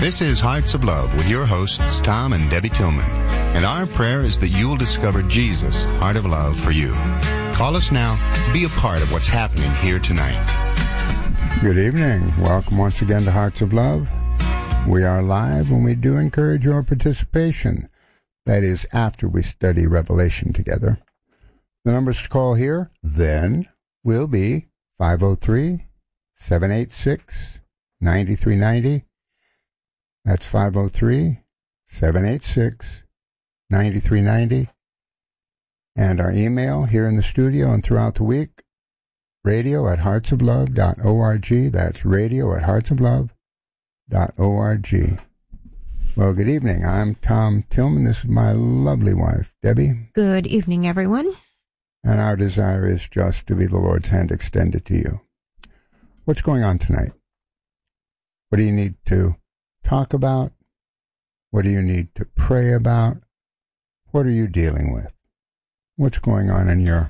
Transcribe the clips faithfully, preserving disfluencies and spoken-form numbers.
This is Hearts of Love with your hosts, Tom and Debbie Tillman. And our prayer is that you will discover Jesus' heart of love for you. Call us now. Be a part of what's happening here tonight. Good evening. Welcome once again to Hearts of Love. We are live and we do encourage your participation. That is after we study Revelation together. The numbers to call here then will be five oh three, seven eight six, nine three nine oh. That's five oh three, seven eight six, nine three nine oh. And our email here in the studio and throughout the week, radio at hearts of love dot org. That's radio at hearts of love dot org. Well, good evening. I'm Tom Tillman. This is my lovely wife, Debbie. Good evening, everyone. And our desire is just to be the Lord's hand extended to you. What's going on tonight? What do you need to talk about? What do you need to pray about? What are you dealing with? What's going on in your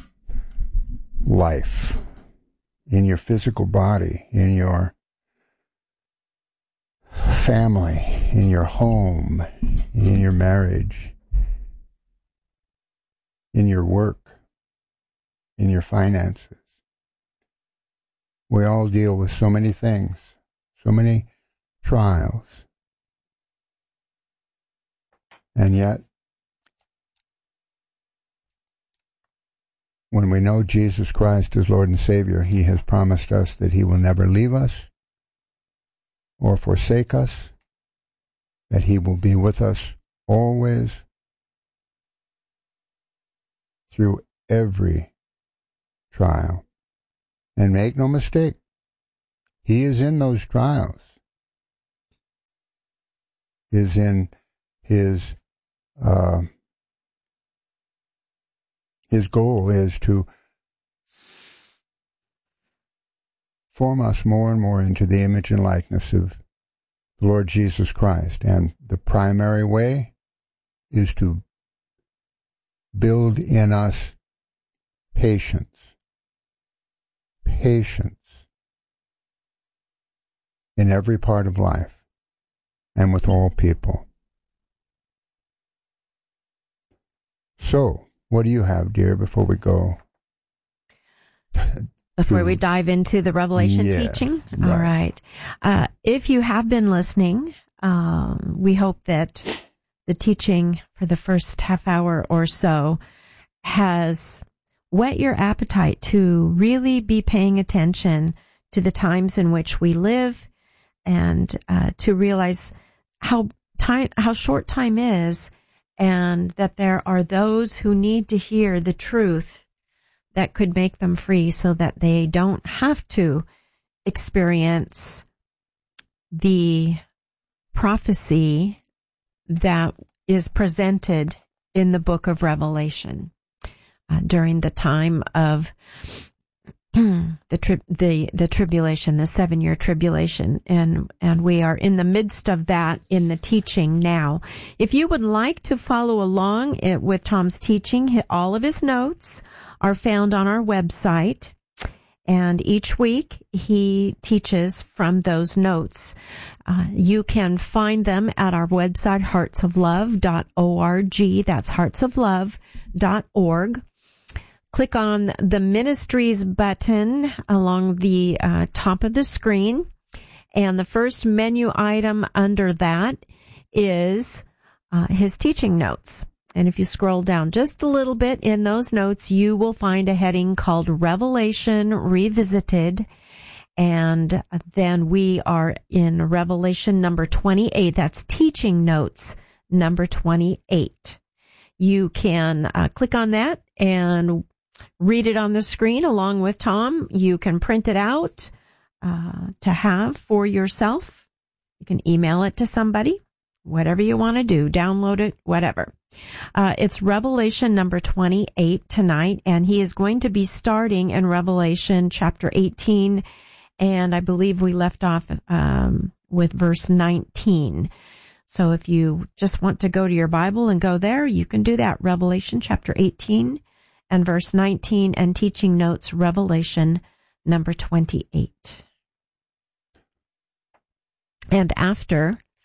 life, in your physical body, in your family, in your home, in your marriage, in your work, in your finances? We all deal with so many things, so many trials. And yet, when we know Jesus Christ as Lord and Savior, He has promised us that He will never leave us or forsake us, that He will be with us always through every trial. And make no mistake, He is in those trials, is in His uh, His goal is to form us more and more into the image and likeness of the Lord Jesus Christ. And the primary way is to build in us patience. Patience in every part of life and with all people. So, what do you have, dear, before we go? Before to, we dive into the Revelation yeah, teaching? Right. All right. Uh, if you have been listening, um, we hope that the teaching for the first half hour or so has whet your appetite to really be paying attention to the times in which we live and uh, to realize how time, how short time is, and that there are those who need to hear the truth that could make them free so that they don't have to experience the prophecy that is presented in the book of Revelation uh, during the time of the tri- the the tribulation, the seven-year tribulation, and and we are in the midst of that in the teaching now. If you would like to follow along it, with Tom's teaching, all of his notes are found on our website, and each week he teaches from those notes. Uh, you can find them at our website, hearts of love dot org. That's hearts of love dot org. Click on the Ministries button along the uh, top of the screen, and the first menu item under that is uh, his teaching notes. And if you scroll down just a little bit in those notes, you will find a heading called Revelation Revisited, and then we are in Revelation number twenty-eight. That's teaching notes number twenty-eight. You can uh, click on that and read it on the screen along with Tom. You can print it out uh, to have for yourself. You can email it to somebody, whatever you want to do, download it, whatever. Uh, it's Revelation number twenty-eight tonight, and he is going to be starting in Revelation chapter eighteen, and I believe we left off um, with verse nineteen. So if you just want to go to your Bible and go there, you can do that. Revelation chapter eighteen and verse nineteen, and teaching notes, Revelation number twenty-eight. And after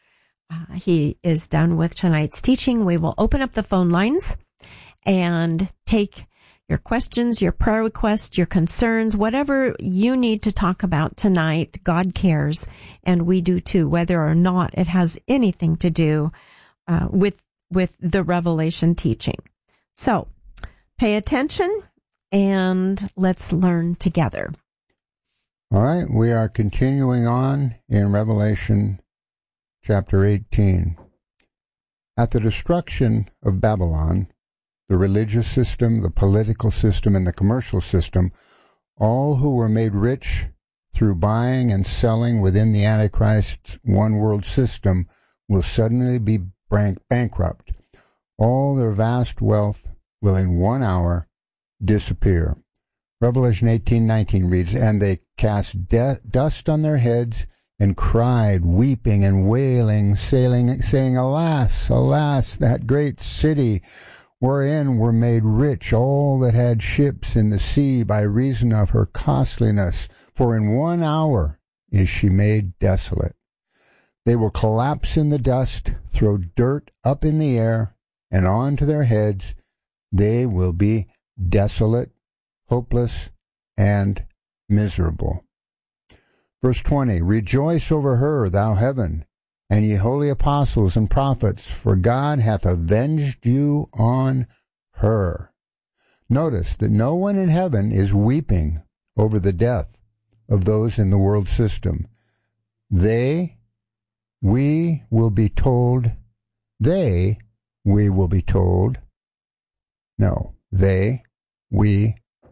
uh, he is done with tonight's teaching, we will open up the phone lines and take your questions, your prayer requests, your concerns, whatever you need to talk about tonight. God cares, and we do too, whether or not it has anything to do uh, with with the Revelation teaching. So pay attention and let's learn together. All right, we are continuing on in Revelation chapter eighteen. At the destruction of Babylon, the religious system, the political system, and the commercial system, all who were made rich through buying and selling within the Antichrist's one-world system will suddenly be bankrupt. All their vast wealth will in one hour disappear. Revelation eighteen nineteen reads, "And they cast de- dust on their heads and cried, weeping and wailing, sailing, saying, Alas, alas, that great city wherein were made rich all that had ships in the sea by reason of her costliness. For in one hour is she made desolate. They will collapse in the dust, throw dirt up in the air, and on to their heads. They will be desolate, hopeless, and miserable." Verse twenty, "Rejoice over her, thou heaven, and ye holy apostles and prophets, for God hath avenged you on her." Notice that no one in heaven is weeping over the death of those in the world system. They, we will be told, they, we will be told, no, they, we,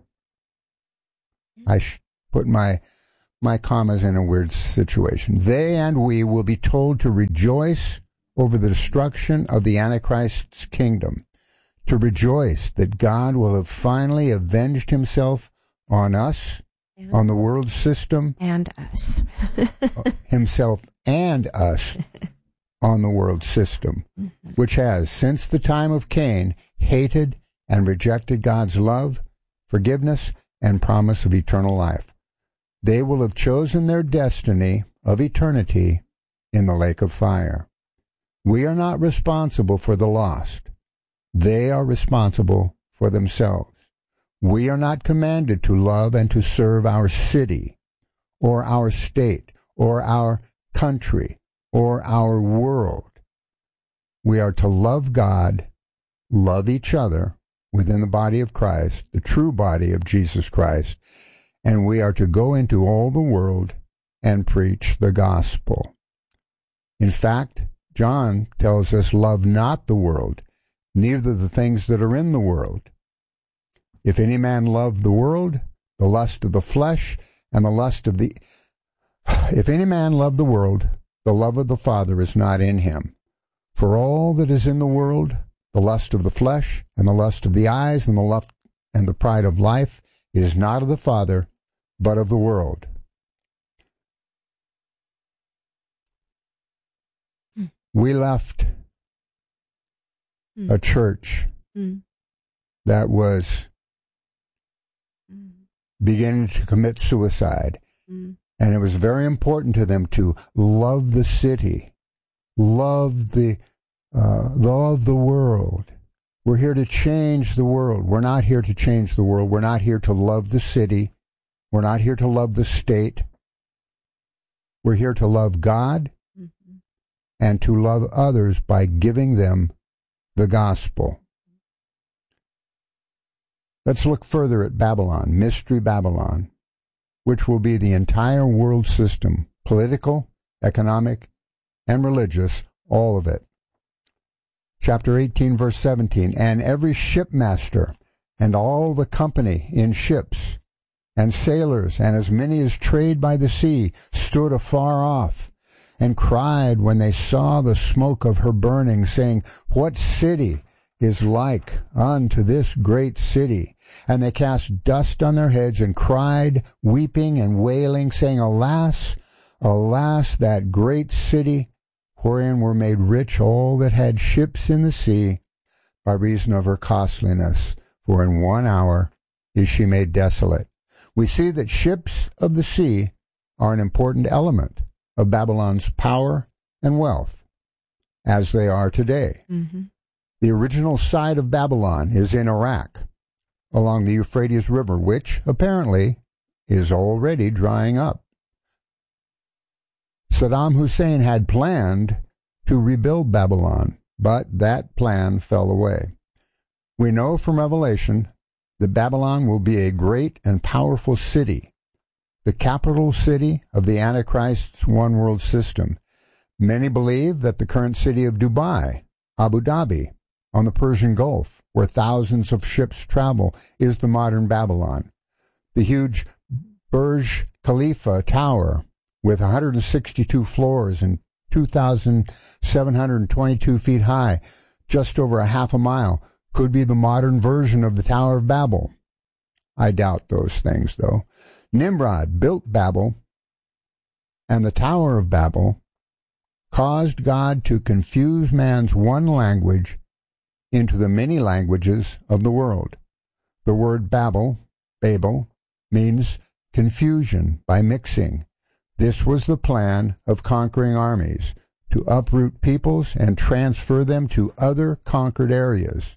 I should put my my commas in a weird situation. They and we will be told to rejoice over the destruction of the Antichrist's kingdom, to rejoice that God will have finally avenged himself on us, and on the world system, and us. himself and us on the world system, mm-hmm. which has, since the time of Cain, hated and rejected God's love, forgiveness, and promise of eternal life. They will have chosen their destiny of eternity in the lake of fire. We are not responsible for the lost. They are responsible for themselves. We are not commanded to love and to serve our city, or our state, or our country, or our world. We are to love God, love each other within the body of Christ, the true body of Jesus Christ, and we are to go into all the world and preach the gospel. In fact, John tells us, "Love not the world, neither the things that are in the world. If any man love the world, the lust of the flesh, and the lust of the... If any man love the world, the love of the Father is not in him. For all that is in the world, the lust of the flesh, and the lust of the eyes, and the lust and the pride of life, is not of the Father, but of the world." Mm. We left mm. a church mm. that was mm. beginning to commit suicide. Mm. And it was very important to them to love the city, love the, uh, love the world. We're here to change the world. We're not here to change the world. We're not here to love the city. We're not here to love the state. We're here to love God mm-hmm. and to love others by giving them the gospel. Let's look further at Babylon, Mystery Babylon, which will be the entire world system, political, economic, and religious, all of it. Chapter eighteen, verse seventeen, "And every shipmaster and all the company in ships, and sailors, and as many as trade by the sea, stood afar off, and cried when they saw the smoke of her burning, saying, What city is like unto this great city? And they cast dust on their heads, and cried, weeping and wailing, saying, Alas, alas, that great city, wherein were made rich all that had ships in the sea, by reason of her costliness. For in one hour is she made desolate." We see that ships of the sea are an important element of Babylon's power and wealth. as they are today. Mm-hmm. The original site of Babylon is in Iraq, along the Euphrates River, which apparently is already drying up. Saddam Hussein had planned to rebuild Babylon, but that plan fell away. We know from Revelation that Babylon will be a great and powerful city, the capital city of the Antichrist's one-world system. Many believe that the current city of Dubai, Abu Dhabi, on the Persian Gulf, where thousands of ships travel, is the modern Babylon. The huge Burj Khalifa Tower, with one hundred sixty-two floors and two thousand seven hundred twenty-two feet high, just over a half a mile, could be the modern version of the Tower of Babel. I doubt those things, though. Nimrod built Babel, and the Tower of Babel caused God to confuse man's one language into the many languages of the world. The word Babel, Babel, means confusion by mixing. This was the plan of conquering armies, to uproot peoples and transfer them to other conquered areas.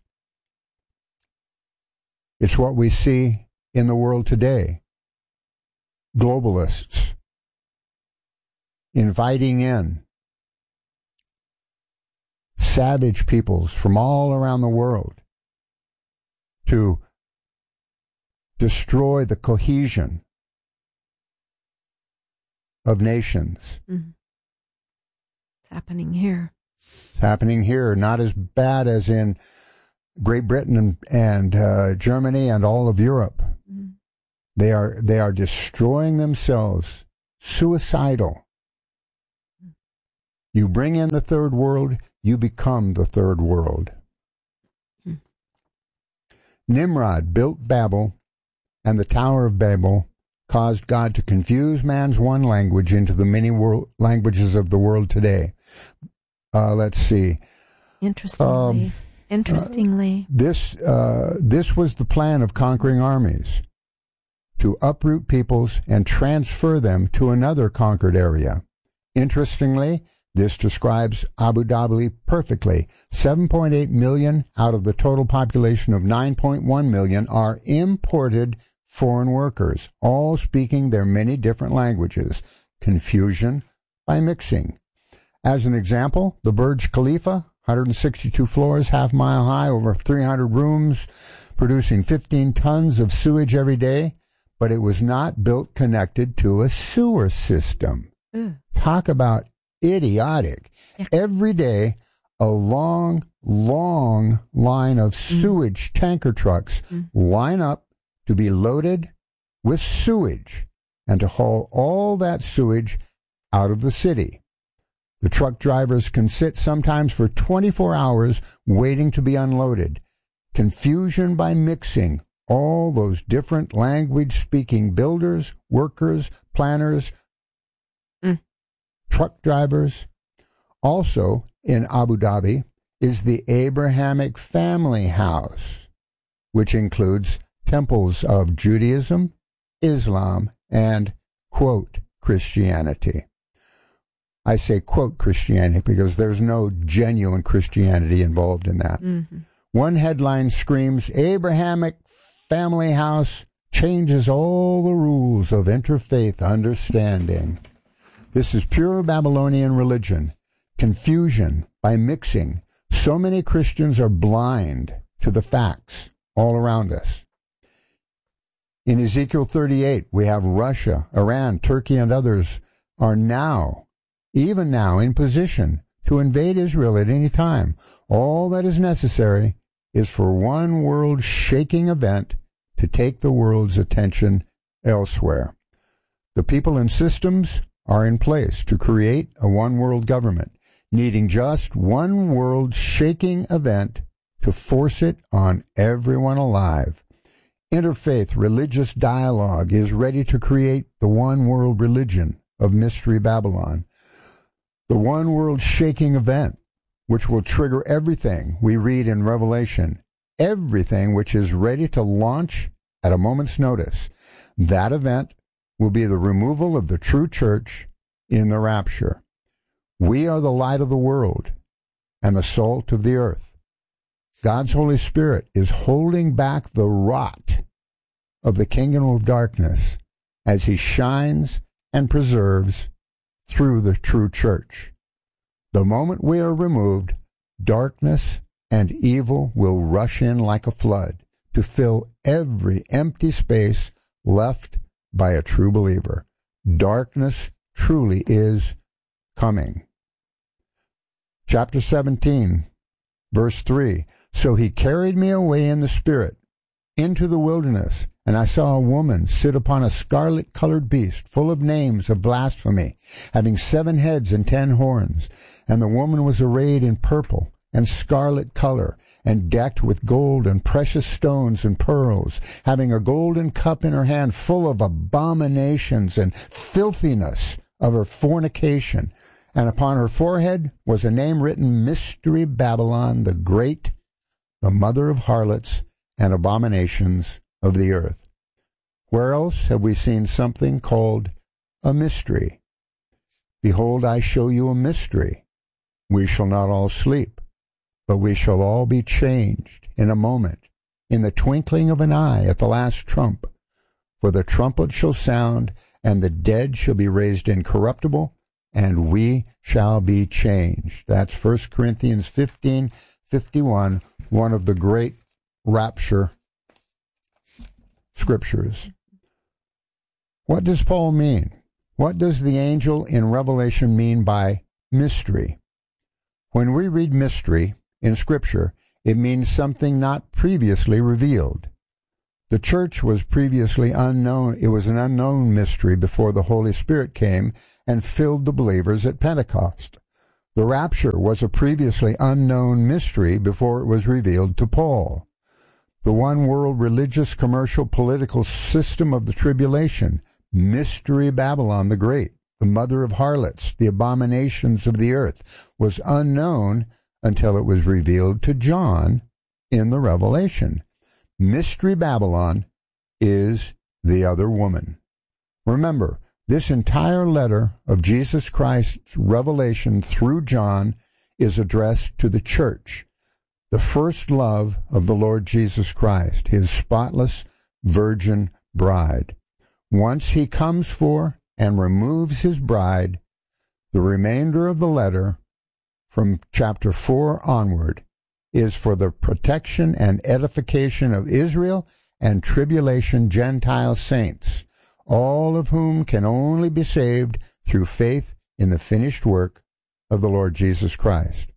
It's what we see in the world today. Globalists inviting in savage peoples from all around the world to destroy the cohesion of nations. Mm-hmm. It's happening here. It's happening here, not as bad as in Great Britain and, and uh, Germany and all of Europe. Mm-hmm. They are they are destroying themselves, suicidal. Mm-hmm. You bring in the third world, you become the third world. Mm-hmm. Nimrod built Babel, and the Tower of Babel caused God to confuse man's one language into the many world languages of the world today. Uh, let's see. Interestingly, um, interestingly, uh, this uh, this was the plan of conquering armies, to uproot peoples and transfer them to another conquered area. Interestingly, this describes Abu Dhabi perfectly. seven point eight million out of the total population of nine point one million are imported foreign workers, all speaking their many different languages. Confusion by mixing. As an example, the Burj Khalifa, one hundred sixty-two floors, half mile high, over three hundred rooms, producing fifteen tons of sewage every day, but it was not built connected to a sewer system. Mm. Talk about idiotic. Yeah. Every day, a long, long line of sewage mm. tanker trucks mm. line up to be loaded with sewage and to haul all that sewage out of the city. The truck drivers can sit sometimes for twenty-four hours waiting to be unloaded. Confusion by mixing all those different language-speaking builders, workers, planners, mm. truck drivers. Also in Abu Dhabi is the Abrahamic family house, which includes temples of Judaism, Islam, and, quote, Christianity. I say, quote, Christianity because there's no genuine Christianity involved in that. Mm-hmm. One headline screams, Abrahamic family house changes all the rules of interfaith understanding. This is pure Babylonian religion, confusion by mixing. So many Christians are blind to the facts all around us. In Ezekiel thirty-eight, we have Russia, Iran, Turkey, and others are now, even now, in position to invade Israel at any time. All that is necessary is for one world-shaking event to take the world's attention elsewhere. The people and systems are in place to create a one-world government, needing just one world-shaking event to force it on everyone alive. Interfaith religious dialogue is ready to create the one-world religion of Mystery Babylon. The one-world shaking event, which will trigger everything we read in Revelation, everything which is ready to launch at a moment's notice. That event will be the removal of the true church in the rapture. We are the light of the world. and the salt of the earth. God's Holy Spirit is holding back the rot of the kingdom of darkness as he shines and preserves through the true church. The moment we are removed, darkness and evil will rush in like a flood to fill every empty space left by a true believer. Darkness truly is coming. Chapter seventeen, verse three. So he carried me away in the Spirit into the wilderness, and I saw a woman sit upon a scarlet-colored beast, full of names of blasphemy, having seven heads and ten horns. And the woman was arrayed in purple and scarlet color, and decked with gold and precious stones and pearls, having a golden cup in her hand full of abominations and filthiness of her fornication. And upon her forehead was a name written, Mystery Babylon the Great, the mother of harlots and abominations of the earth. Where else have we seen something called a mystery? Behold, I show you a mystery. We shall not all sleep, but we shall all be changed in a moment, in the twinkling of an eye, at the last trump. For the trumpet shall sound, and the dead shall be raised incorruptible, and we shall be changed. That's First Corinthians fifteen fifty-one, one of the great rapture scriptures. What does Paul mean? What does the angel in Revelation mean by mystery? When we read mystery in Scripture, it means something not previously revealed. The church was previously unknown. It was an unknown mystery before the Holy Spirit came and filled the believers at Pentecost. The rapture was a previously unknown mystery before it was revealed to Paul. The one-world religious, commercial, political system of the tribulation, Mystery Babylon the Great, the mother of harlots, the abominations of the earth, was unknown until it was revealed to John in the Revelation. Mystery Babylon is the other woman. Remember, this entire letter of Jesus Christ's revelation through John is addressed to the church, the first love of the Lord Jesus Christ, his spotless virgin bride. Once he comes for and removes his bride, the remainder of the letter from chapter four onward is for the protection and edification of Israel and tribulation Gentile saints, all of whom can only be saved through faith in the finished work of the Lord Jesus Christ.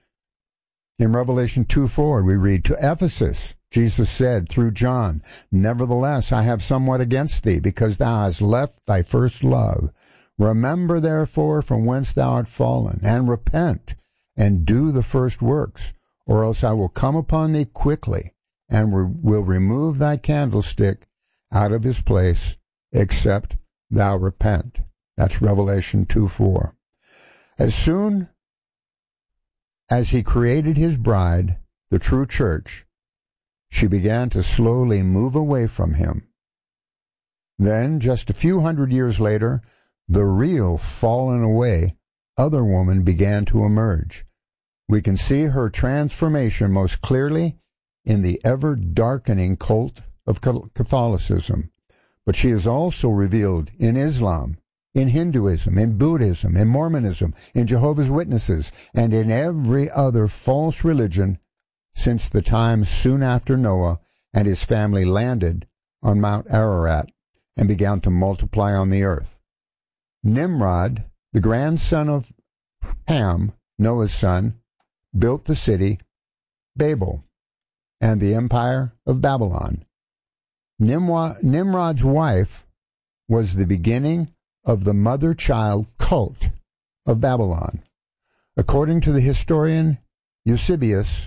In Revelation two four, we read, To Ephesus, Jesus said through John, Nevertheless, I have somewhat against thee, because thou hast left thy first love. Remember, therefore, from whence thou art fallen, and repent, and do the first works, or else I will come upon thee quickly, and re- will remove thy candlestick out of his place, except thou repent. That's Revelation two four. As soon as he created his bride, the true church, she began to slowly move away from him. Then, just a few hundred years later, the real fallen away other woman began to emerge. We can see her transformation most clearly in the ever-darkening cult of Catholicism. But she is also revealed in Islam, in Hinduism, in Buddhism, in Mormonism, in Jehovah's Witnesses, and in every other false religion since the time soon after Noah and his family landed on Mount Ararat and began to multiply on the earth. Nimrod, the grandson of Ham, Noah's son, built the city Babel and the empire of Babylon. Nimrod, Nimrod's wife was the beginning of the mother-child cult of Babylon. According to the historian Eusebius,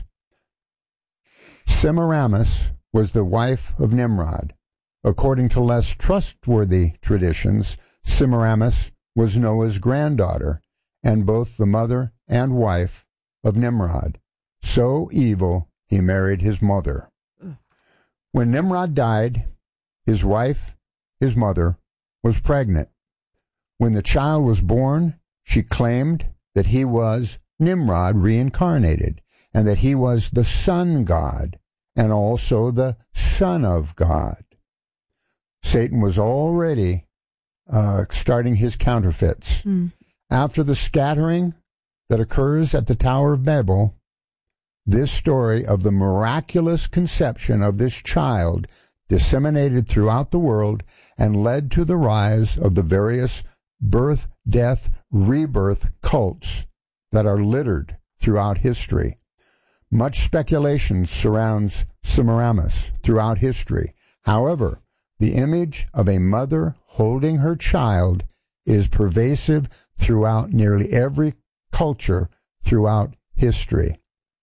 Semiramis was the wife of Nimrod. According to less trustworthy traditions, Semiramis was Noah's granddaughter, and both the mother and wife of Nimrod. So evil, he married his mother. When Nimrod died, his wife, his mother, was pregnant. When the child was born, she claimed that he was Nimrod reincarnated, and that he was the sun god and also the son of God. Satan was already uh, starting his counterfeits. Mm. After the scattering that occurs at the Tower of Babel, this story of the miraculous conception of this child disseminated throughout the world and led to the rise of the various birth, death, rebirth cults that are littered throughout history. Much speculation surrounds Semiramis throughout history. However, the image of a mother holding her child is pervasive throughout nearly every culture throughout history.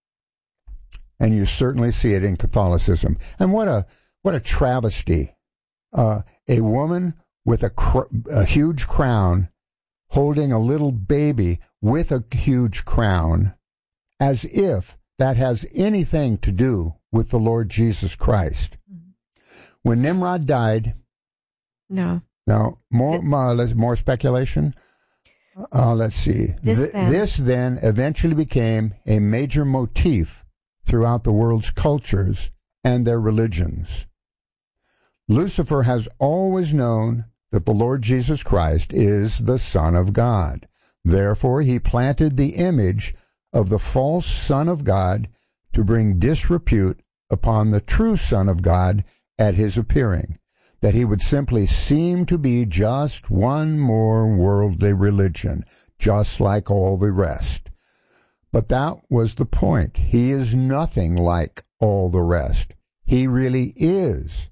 And you certainly see it in Catholicism. And what a what a travesty. Uh, a woman with a, cr- a huge crown holding a little baby with a huge crown, as if that has anything to do with the Lord Jesus Christ. When Nimrod died, no, no more it, more, more speculation. Uh, let's see. This, Th- then. this then eventually became a major motif throughout the world's cultures and their religions. Lucifer has always known that the Lord Jesus Christ is the Son of God. Therefore, he planted the image of the false Son of God to bring disrepute upon the true Son of God at his appearing, that he would simply seem to be just one more worldly religion, just like all the rest. But that was the point. He is nothing like all the rest. He really is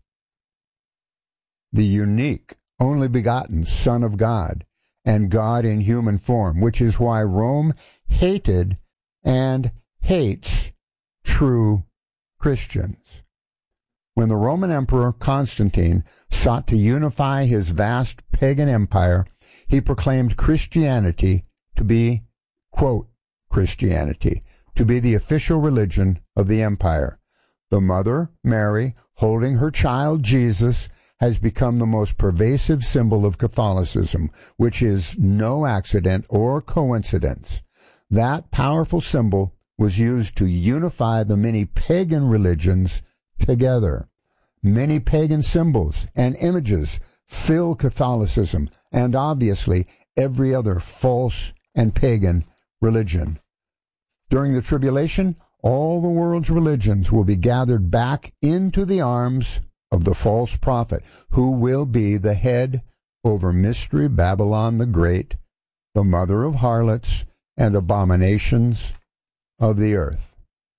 the unique, only begotten Son of God, and God in human form, which is why Rome hated and hates true Christians. When the Roman Emperor Constantine sought to unify his vast pagan empire, he proclaimed Christianity to be, quote, Christianity, to be the official religion of the empire. The mother, Mary, holding her child Jesus, has become the most pervasive symbol of Catholicism, which is no accident or coincidence. That powerful symbol was used to unify the many pagan religions together. Many pagan symbols and images fill Catholicism and obviously every other false and pagan religion. During the tribulation, all the world's religions will be gathered back into the arms of the false prophet, who will be the head over Mystery Babylon the Great, the mother of harlots and abominations of the earth.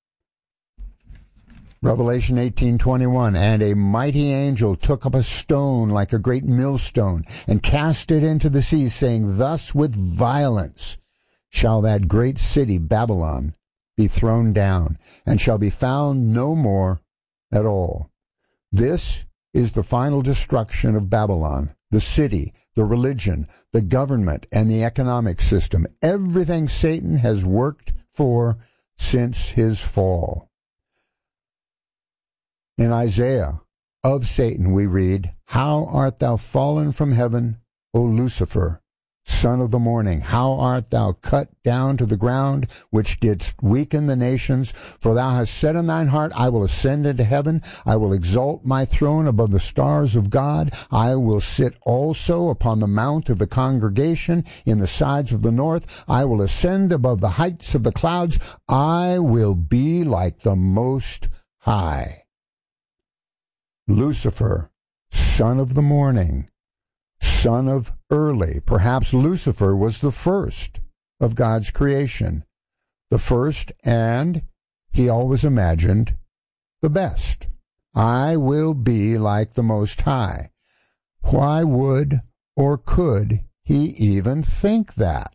Revelation eighteen twenty-one, and a mighty angel took up a stone like a great millstone and cast it into the sea, saying, thus with violence shall that great city Babylon be thrown down, and shall be found no more at all. This is the final destruction of Babylon, the city, the religion, the government, and the economic system, everything Satan has worked for since his fall. In Isaiah, of Satan, we read, how art thou fallen from heaven, O Lucifer, son of the morning? How art thou cut down to the ground, which didst weaken the nations? For thou hast said in thine heart, I will ascend into heaven. I will exalt my throne above the stars of God. I will sit also upon the mount of the congregation in the sides of the north. I will ascend above the heights of the clouds. I will be like the Most High. Lucifer, son of the morning, son of early. Perhaps Lucifer was the first of God's creation, the first, and he always imagined the best. I will be like the Most High. Why would or could he even think that?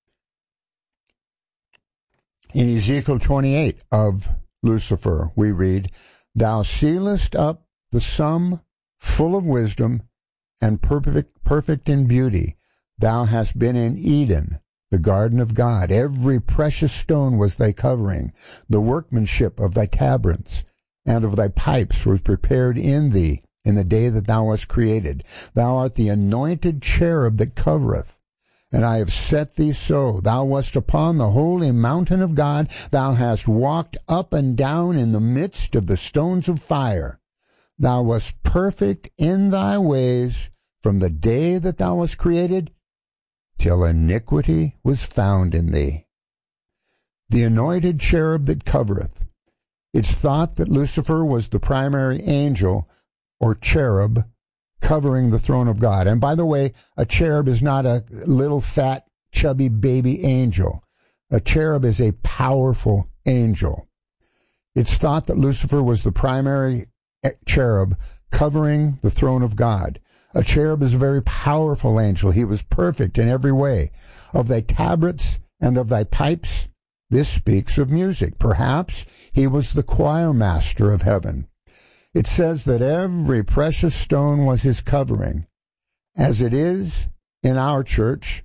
In Ezekiel twenty-eight of Lucifer, we read, thou sealest up the sum full of wisdom and perfect, perfect in beauty. Thou hast been in Eden, the garden of God. Every precious stone was thy covering. The workmanship of thy tabrets and of thy pipes was prepared in thee in the day that thou wast created. Thou art the anointed cherub that covereth, And I have set thee so. Thou wast upon the holy mountain of God. Thou hast walked up and down in the midst of the stones of fire. Thou wast perfect in thy ways from the day that thou wast created, till iniquity was found in thee. The anointed cherub that covereth. It's thought that Lucifer was the primary angel or cherub covering the throne of God. And by the way, a cherub is not a little fat, chubby baby angel. A cherub is a powerful angel. It's thought that Lucifer was the primary cherub covering the throne of God. A cherub is a very powerful angel. He was perfect in every way. Of thy tabrets and of thy pipes, this speaks of music. Perhaps he was the choir master of heaven. It says that every precious stone was his covering. As it is in our church,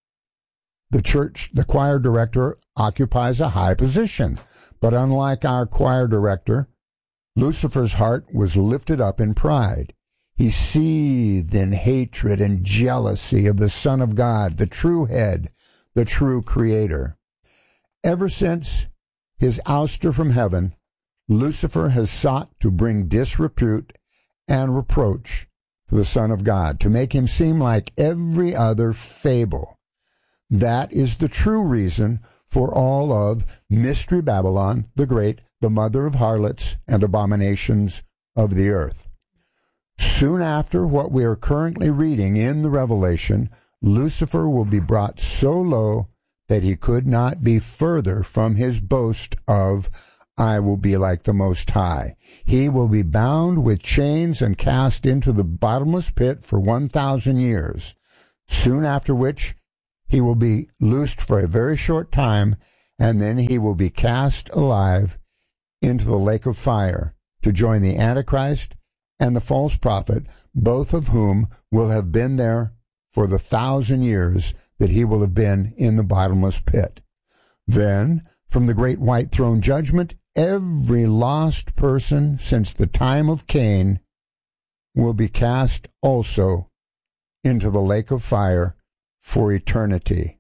the church, the choir director occupies a high position. But unlike our choir director, Lucifer's heart was lifted up in pride. He seethed in hatred and jealousy of the Son of God, the true head, the true creator. Ever since his ouster from heaven, Lucifer has sought to bring disrepute and reproach to the Son of God, to make him seem like every other fable. That is the true reason for all of Mystery Babylon the Great, the mother of harlots and abominations of the earth. Soon after what we are currently reading in the Revelation, Lucifer will be brought so low that he could not be further from his boast of, I will be like the Most High. He will be bound with chains and cast into the bottomless pit for one thousand years, soon after which he will be loosed for a very short time, and then he will be cast alive into the lake of fire to join the Antichrist and the false prophet, both of whom will have been there for the thousand years that he will have been in the bottomless pit. Then, from the great white throne judgment, every lost person since the time of Cain will be cast also into the lake of fire for eternity.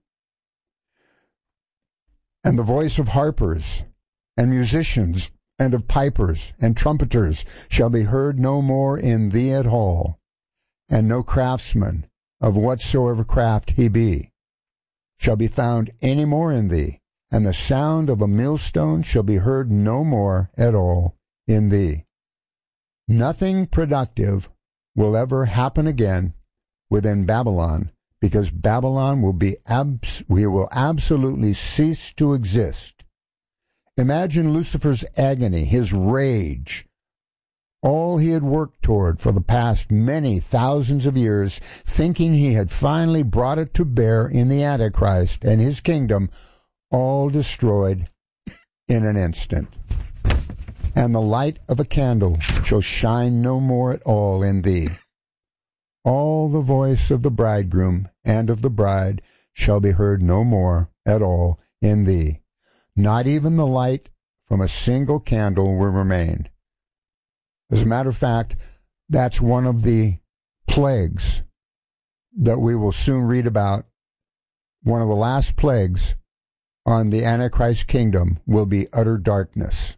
And the voice of harpers and musicians and of pipers and trumpeters shall be heard no more in thee at all, and no craftsman of whatsoever craft he be shall be found any more in thee, and the sound of a millstone shall be heard no more at all in thee. Nothing productive will ever happen again within Babylon, because Babylon will be abs- we will absolutely cease to exist. Imagine Lucifer's agony, his rage, all he had worked toward for the past many thousands of years, thinking he had finally brought it to bear in the Antichrist and his kingdom, all destroyed in an instant. And the light of a candle shall shine no more at all in thee. All the voice of the bridegroom and of the bride shall be heard no more at all in thee. Not even the light from a single candle will remain. As a matter of fact, that's one of the plagues that we will soon read about. One of the last plagues on the Antichrist kingdom will be utter darkness.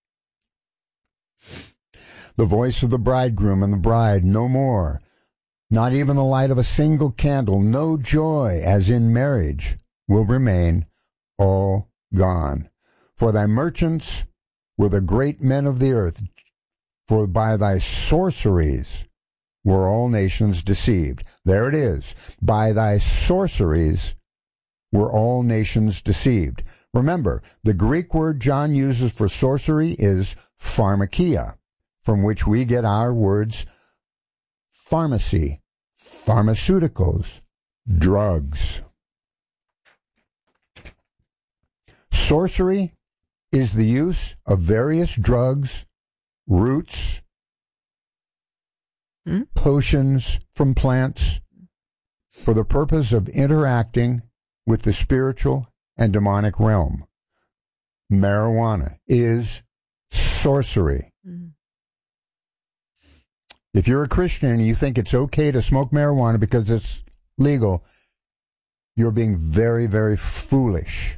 The voice of the bridegroom and the bride no more. Not even the light of a single candle, no joy as in marriage will remain, all gone. For thy merchants were the great men of the earth, for by thy sorceries were all nations deceived. There it is. By thy sorceries were all nations deceived. Remember, the Greek word John uses for sorcery is pharmakia, from which we get our words pharmacy, pharmaceuticals, drugs. Sorcery is the use of various drugs, roots, hmm? potions from plants for the purpose of interacting with the spiritual and demonic realm. Marijuana is sorcery. Hmm. If you're a Christian and you think it's okay to smoke marijuana because it's legal, you're being very, very foolish.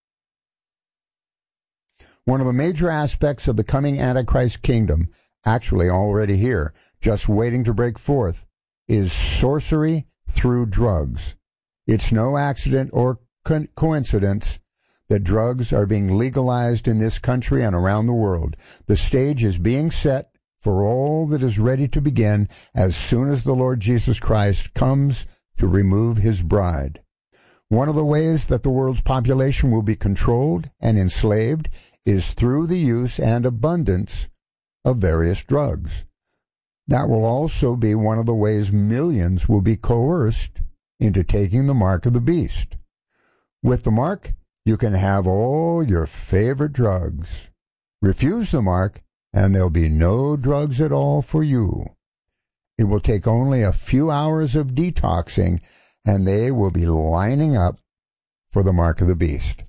One of the major aspects of the coming Antichrist kingdom, actually already here, just waiting to break forth, is sorcery through drugs. It's no accident or co- coincidence that drugs are being legalized in this country and around the world. The stage is being set for all that is ready to begin as soon as the Lord Jesus Christ comes to remove his bride. One of the ways that the world's population will be controlled and enslaved is through the use and abundance of various drugs. That will also be one of the ways millions will be coerced into taking the mark of the beast. With the mark, you can have all your favorite drugs. Refuse the mark, and there'll be no drugs at all for you. It will take only a few hours of detoxing, and they will be lining up for the mark of the beast.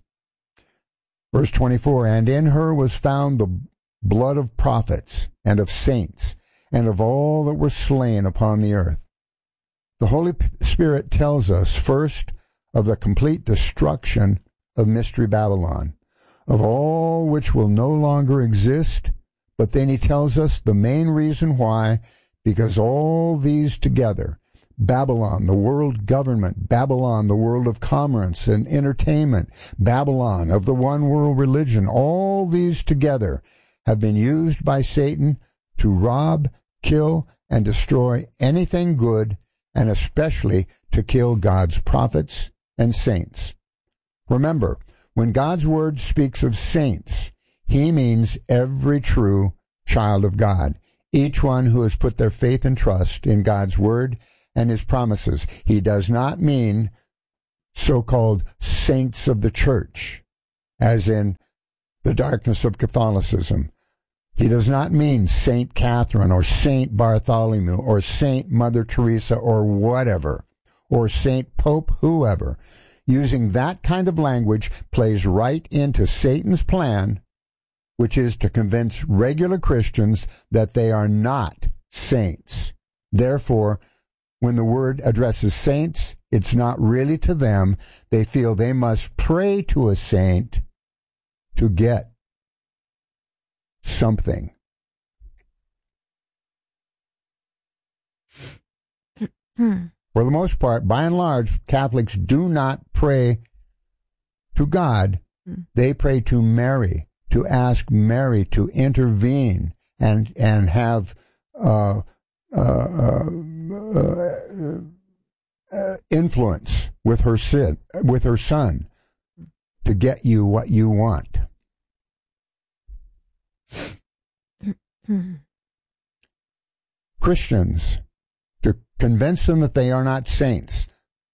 Verse twenty-four, and in her was found the blood of prophets and of saints and of all that were slain upon the earth. The Holy Spirit tells us first of the complete destruction of Mystery Babylon, of all which will no longer exist, but then he tells us the main reason why, because all these together, Babylon, the world government, Babylon, the world of commerce and entertainment, Babylon of the one world religion, all these together have been used by Satan to rob, kill, and destroy anything good, and especially to kill God's prophets and saints. Remember, when God's word speaks of saints, he means every true child of God, each one who has put their faith and trust in God's word and his promises. He does not mean so-called saints of the church, as in the darkness of Catholicism. He does not mean Saint Catherine or Saint Bartholomew or Saint Mother Teresa or whatever, or Saint Pope whoever. Using that kind of language plays right into Satan's plan, which is to convince regular Christians that they are not saints. Therefore, when the word addresses saints, it's not really to them. They feel they must pray to a saint to get something. Hmm. For the most part, by and large, Catholics do not pray to God. Hmm. They pray to Mary, to ask Mary to intervene and and have uh, uh, uh, uh, uh, influence with her sin, with her son, to get you what you want. Christians, to convince them that they are not saints.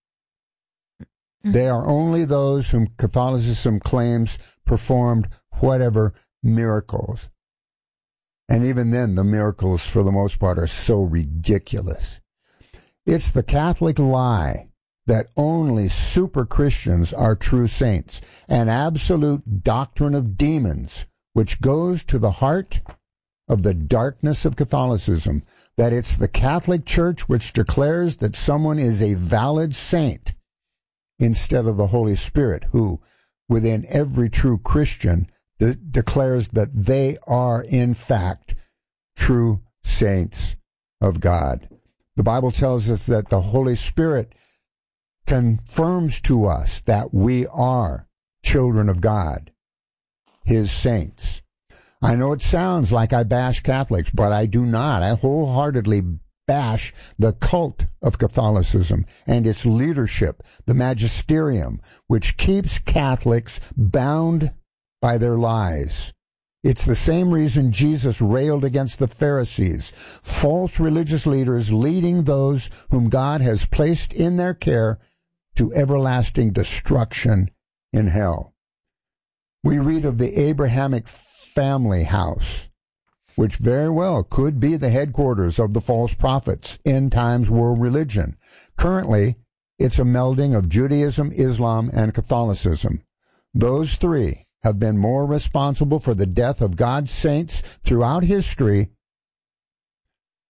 They are only those whom Catholicism claims performed whatever miracles. And even then, the miracles, for the most part, are so ridiculous. It's the Catholic lie that only super Christians are true saints, an absolute doctrine of demons, which goes to the heart of the darkness of Catholicism, that it's the Catholic Church which declares that someone is a valid saint instead of the Holy Spirit, who, within every true Christian, de- declares that they are, in fact, true saints of God. The Bible tells us that the Holy Spirit confirms to us that we are children of God, his saints. I know it sounds like I bash Catholics, but I do not. I wholeheartedly bash the cult of Catholicism and its leadership, the magisterium, which keeps Catholics bound by their lies. It's the same reason Jesus railed against the Pharisees, false religious leaders leading those whom God has placed in their care to everlasting destruction in hell. We read of the Abrahamic family house, which very well could be the headquarters of the false prophets, end times world religion. Currently, it's a melding of Judaism, Islam, and Catholicism. Those three have been more responsible for the death of God's saints throughout history.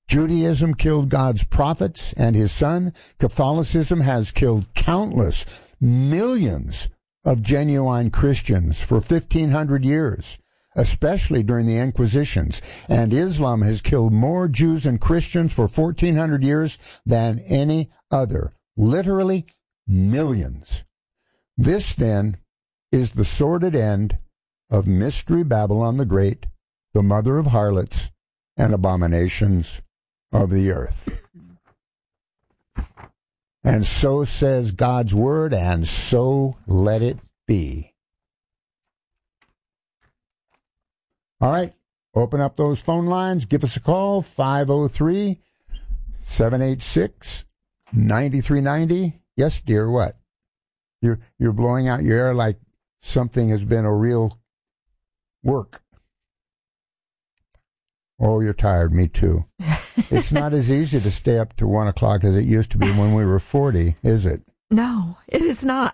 Judaism killed God's prophets and his son. Catholicism has killed countless millions of genuine Christians for fifteen hundred years, especially during the Inquisitions, and Islam has killed more Jews and Christians for fourteen hundred years than any other. Literally millions. This, then, is the sordid end of Mystery Babylon the Great, the mother of harlots and abominations of the earth. And so says God's word, and so let it be. All right, open up those phone lines. Give us a call, five oh three, seven eight six, nine three nine oh. Yes, dear, what? You're, you're blowing out your air like something has been a real work. Oh, you're tired. Me too. It's not as easy to stay up to one o'clock as it used to be when we were forty, is it? No, it is not.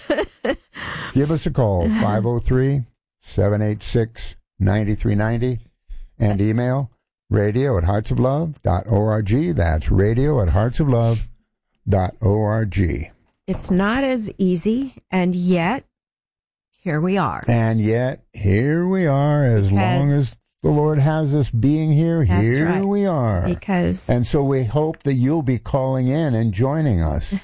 Give us a call, five oh three, seven eight six, nine three nine oh, and email radio at hearts of love dot org. That's radio at hearts of love dot org. It's not as easy, and yet, here we are. And yet, here we are, as long as the Lord has us being here, here right. we are. Because, and so we hope that you'll be calling in and joining us.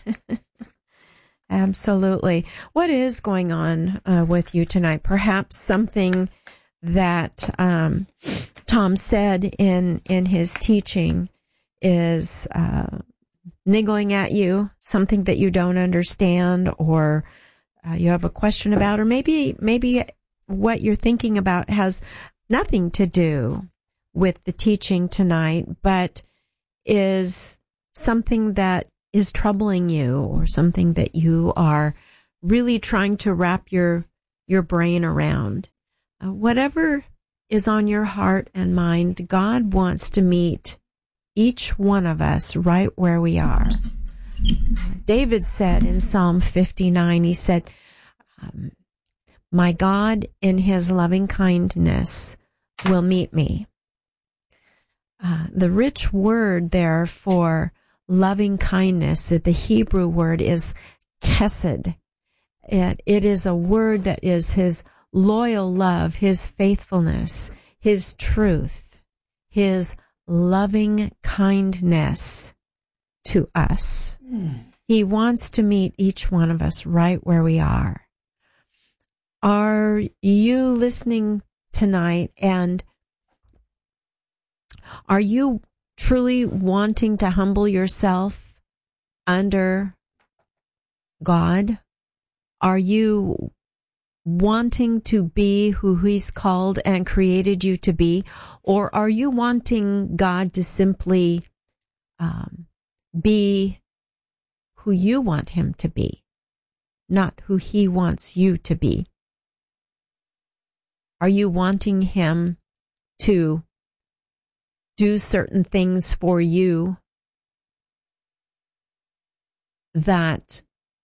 Absolutely. What is going on uh, with you tonight? Perhaps something that um, Tom said in, in his teaching is uh, niggling at you, something that you don't understand, or uh, you have a question about, or maybe maybe what you're thinking about has nothing to do with the teaching tonight, but is something that is troubling you, or something that you are really trying to wrap your your brain around. Uh, whatever is on your heart and mind, God wants to meet each one of us right where we are. David said in Psalm fifty-nine, he said, um, my God in his loving kindness will meet me. Uh, the rich word there for loving kindness, the Hebrew word is chesed. It, it is a word that is his loyal love, his faithfulness, his truth, his loving kindness to us. Mm. He wants to meet each one of us right where we are. Are you listening tonight, and are you truly wanting to humble yourself under God? Are you wanting to be who he's called and created you to be? Or are you wanting God to simply um, be who you want him to be, not who he wants you to be? Are you wanting him to do certain things for you that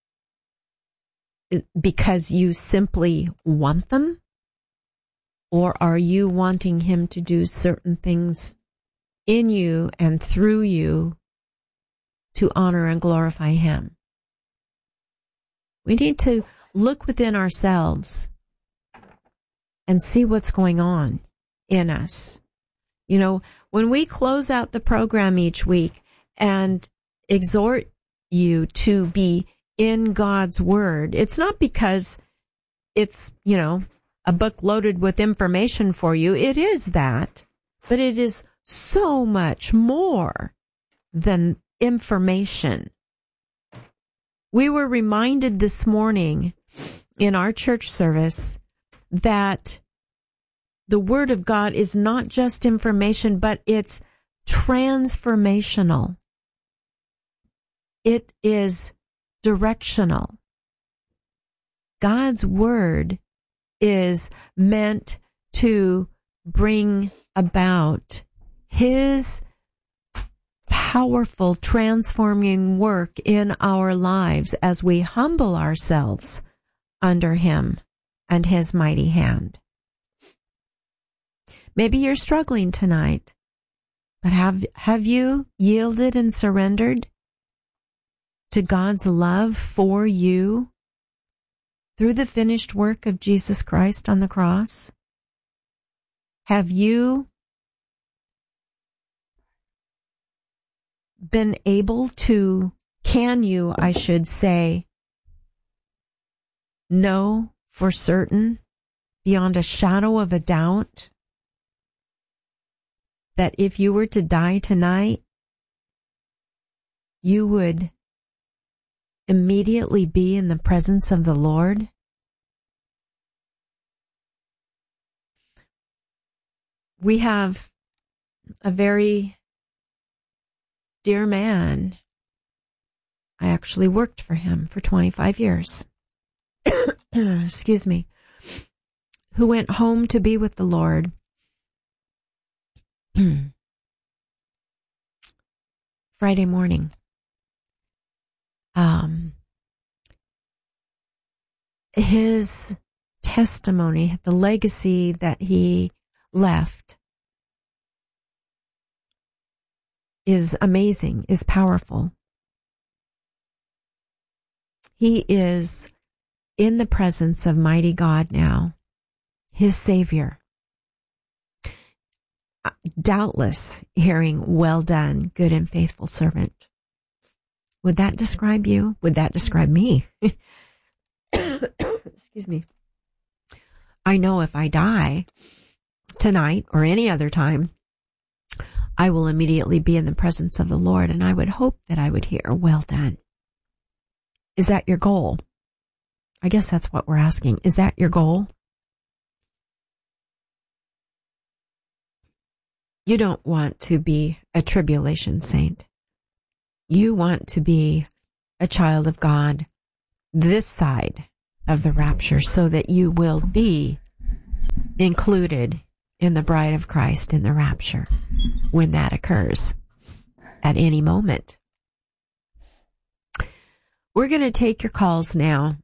because you simply want them? Or are you wanting him to do certain things in you and through you to honor and glorify him? We need to look within ourselves and see what's going on in us. You know, when we close out the program each week and exhort you to be in God's Word, it's not because it's, you know, a book loaded with information for you. It is that, but it is so much more than information. We were reminded this morning in our church service that the Word of God is not just information, but it's transformational. It is directional. God's Word is meant to bring about his powerful transforming work in our lives as we humble ourselves under him and his mighty hand. Maybe you're struggling tonight, but have, have you yielded and surrendered to God's love for you through the finished work of Jesus Christ on the cross? Have you been able to, can you, I should say, know for certain, beyond a shadow of a doubt, that if you were to die tonight, you would immediately be in the presence of the Lord? We have a very dear man. I actually worked for him for twenty-five years. Excuse me. Who went home to be with the Lord Friday morning. Um, his testimony, the legacy that he left, is amazing, is powerful. He is in the presence of mighty God now, his Savior. Doubtless hearing, "Well done, good and faithful servant." Would that describe you? Would that describe me? Excuse me. I know if I die tonight or any other time, I will immediately be in the presence of the Lord, and I would hope that I would hear, "Well done." Is that your goal? I guess that's what we're asking. Is that your goal? You don't want to be a tribulation saint. You want to be a child of God this side of the rapture, so that you will be included in the bride of Christ in the rapture when that occurs at any moment. We're going to take your calls now,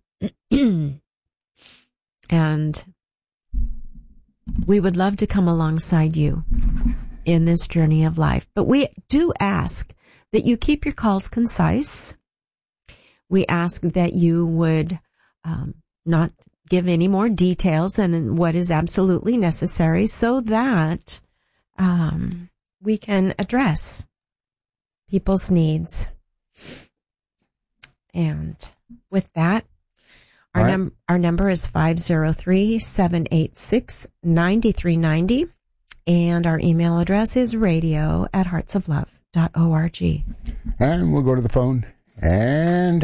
and we would love to come alongside you in this journey of life. But we do ask that you keep your calls concise. We ask that you would um, not give any more details than what is absolutely necessary, so that um, we can address people's needs. And with that, our, right. num- our number is five oh three, seven eight six, nine three nine zero, and our email address is radio at hearts of love dot org. And we'll go to the phone. And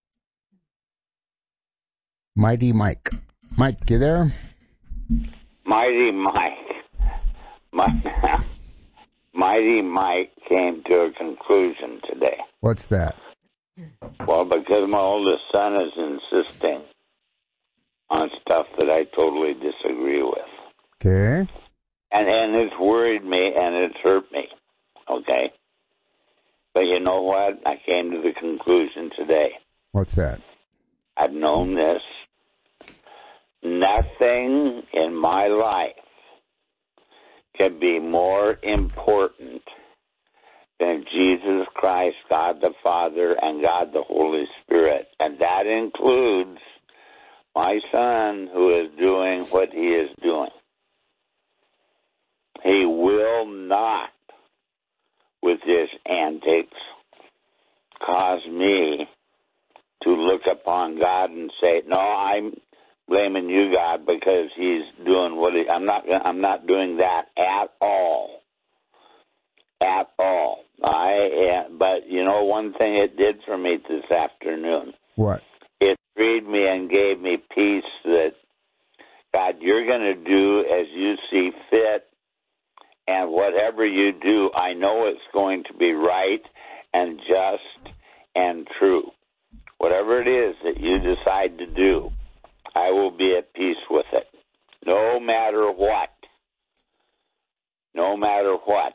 Mighty Mike. Mike, you there? Mighty Mike. My, Mighty Mike came to a conclusion today. What's that? Well, because my oldest son is insisting on stuff that I totally disagree with. Okay. And and it's worried me and it's hurt me. Okay? But you know what? I came to the conclusion today. What's that? I've known this. Nothing in my life can be more important than Jesus Christ, God the Father, and God the Holy Spirit. And that includes my son, who is doing what he is doing. He will not, with his antics, cause me to look upon God and say, "No, I'm blaming you, God, because he's doing what he." I'm not. I'm not doing that at all. At all. I. Uh, but you know, one thing it did for me this afternoon. What? It freed me and gave me peace that, God, you're going to do as you see fit. And whatever you do, I know it's going to be right and just and true. Whatever it is that you decide to do, I will be at peace with it, no matter what. No matter what.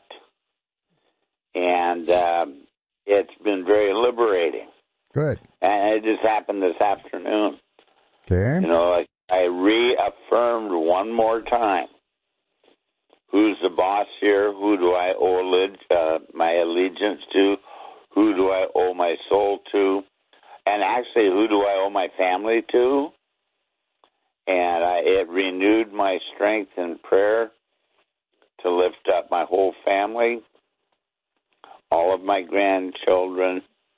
And um, it's been very liberating. Good. And it just happened this afternoon. Okay. You know, I, I reaffirmed one more time. Who's the boss here? Who do I owe uh, my allegiance to? Who do I owe my soul to? And actually, who do I owe my family to? And I, it renewed my strength in prayer to lift up my whole family, all of my grandchildren.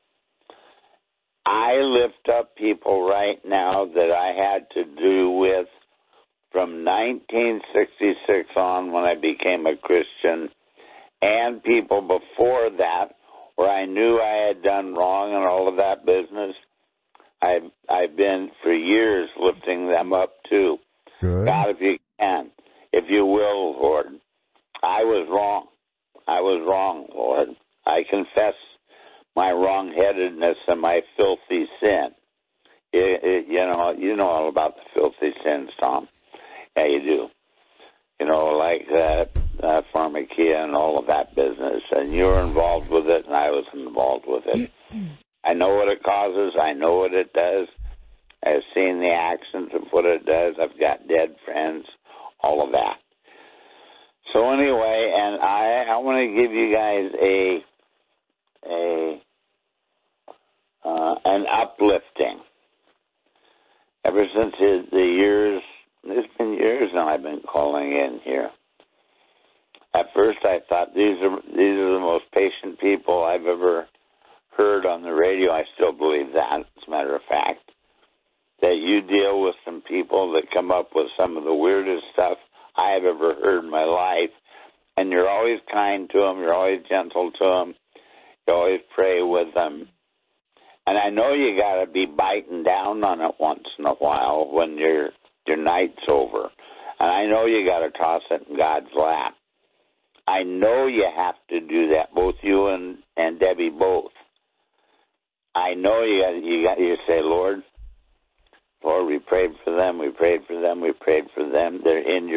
I lift up people right now that I had to do with from nineteen sixty-six on when I became a Christian, and people before that where I knew I had done wrong and all of that business. I've, I've been for years lifting them up too. Good. God, if you can, if you will, Lord, I was wrong. I was wrong, Lord. I confess my wrong-headedness and my filthy sin. It, it, you know, you know all about the filthy sins, Tom. Yeah, you do. You know, like that uh, pharmakia and all of that business. And you were involved with it, and I was involved with it. I know what it causes. I know what it does. I've seen the actions of what it does. I've got dead friends, all of that. So anyway, and I, I want to give you guys a a uh, an uplifting. Ever since the, the years, it's been years now I've been calling in here. At first I thought these are these are the most patient people I've ever heard on the radio. I still believe that, as a matter of fact, that you deal with some people that come up with some of the weirdest stuff I have ever heard in my life, and you're always kind to them, you're always gentle to them, you always pray with them. And I know you got to be biting down on it once in a while when your your night's over. And I know you got to toss it in God's lap. I know you have to do that, both you and, and Debbie both. I know you got you got you say, Lord, Lord, we prayed for them, we prayed for them, we prayed for them. They're in your